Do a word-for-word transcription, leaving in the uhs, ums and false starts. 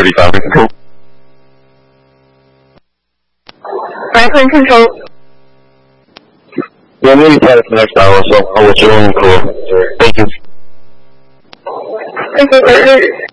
thirty-five control. Franklin control. Yeah, maybe try it for next hour, so I'll let you know when you call. Thank you. Thank you.